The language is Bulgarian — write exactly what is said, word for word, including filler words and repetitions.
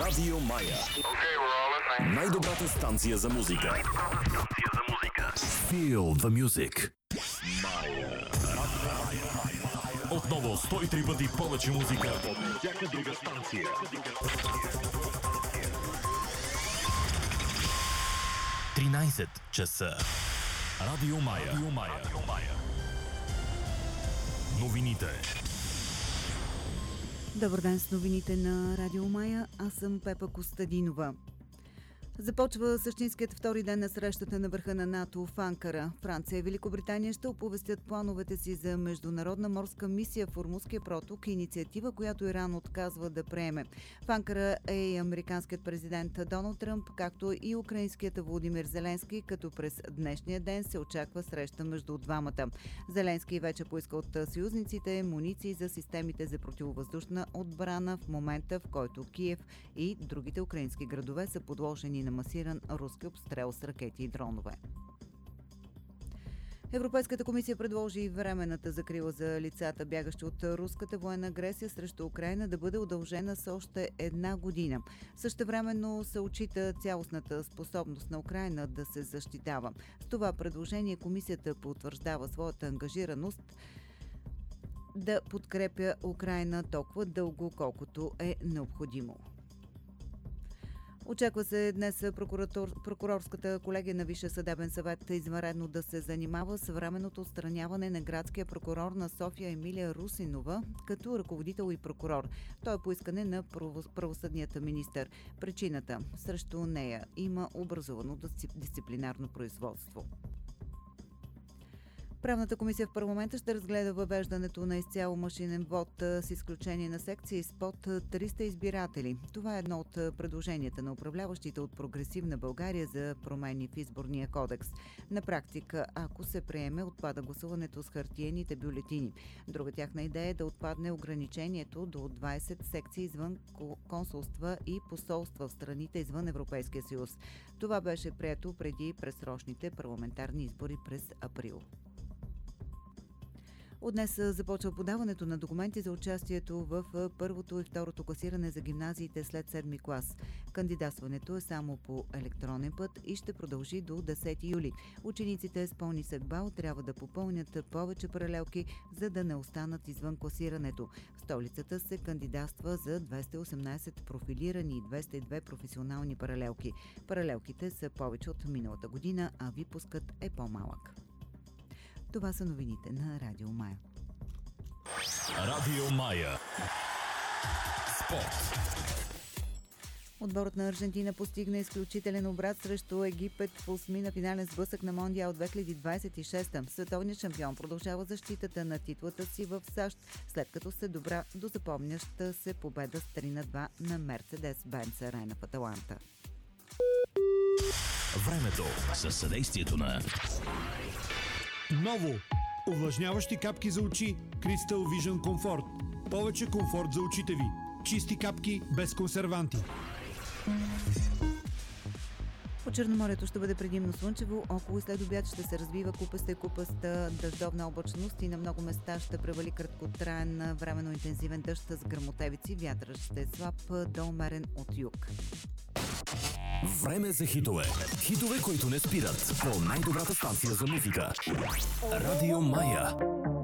Радио Мая. Okay, най-добрата станция за музика. Най-добрата станция за музика. Feel the music. Мая. Отново сто и три пъти повече музика от всяка друга станция. тринайсет часа. Радио Мая. Радио Мая. Радио Мая. Новините. Добър ден с новините на Радио Мая. Аз съм Пепа Костадинова. Започва същинският втори ден на срещата на върха на НАТО в Анкара. Франция и Великобритания ще оповестят плановете си за международна морска мисия в Ормузския проток, инициатива, която Иран отказва да приеме. В Анкара е и американският президент Доналд Тръмп, както и украинският Володимир Зеленски, като през днешния ден се очаква среща между двамата. Зеленски вече поиска от съюзниците муниции за системите за противовъздушна отбрана в момента, в който Киев и другите украински градове са подложени на масиран руски обстрел с ракети и дронове. Европейската комисия предложи временната закрила за лицата, бягащи от руската военна агресия срещу Украйна, да бъде удължена с още една година. Същевременно се отчита цялостната способност на Украйна да се защитава. С това предложение комисията потвърждава своята ангажираност да подкрепя Украйна толкова дълго, колкото е необходимо. Очаква се днес прокурорската колегия на Висшия съдебен съвет извънредно да се занимава с временното отстраняване на градския прокурор на София Емилия Русинова като ръководител и прокурор. Той е по искане на правосъдният министър. Причината – срещу нея има образувано дисциплинарно производство. Правната комисия в парламента ще разгледа въвеждането на изцяло машинен вод с изключение на секции с под триста избиратели. Това е едно от предложенията на управляващите от Прогресивна България за промени в изборния кодекс. На практика, ако се приеме, отпада гласуването с хартиените бюлетини. Друга тяхна идея е да отпадне ограничението до двайсет секции извън консулства и посолства в страните извън Европейския съюз. Това беше прието преди предсрочните парламентарни избори през април. От днес започва подаването на документи за участието в първото и второто класиране за гимназиите след седми клас. Кандидатстването е само по електронен път и ще продължи до десети юли. Учениците с по-нисък бал трябва да попълнят повече паралелки, за да не останат извън класирането. В столицата се кандидатства за двеста и осемнайсет профилирани и двеста и две професионални паралелки. Паралелките са повече от миналата година, а випускът е по-малък. Това са новините на Радио Мая. Радио Мая. Спорт. Отборът на Аржентина постигна изключителен обрат срещу Египет в осми на финален сблъсък на Мондиал две хиляди двайсет и шеста. Световният шампион продължава защитата на титлата си в САЩ, след като се добра до запомняща се победа с три на два на Мерцедес-Бенц Арена в Аталанта. Времето със съдействието на ново увлажняващи капки за очи Crystal Vision Comfort. Повече комфорт за очите ви. Чисти капки без консерванти. По Черноморието ще бъде предимно слънчево, около и след обяд ще се развива купаста и купаста дъждовна облачност и на много места ще превали краткотраен временно интензивен дъжд с гръмотевици. Вятърът ще е слаб до умерен от юг. Време за хитове. Хитове, които не спират по най-добрата станция за музика. Радио Мая.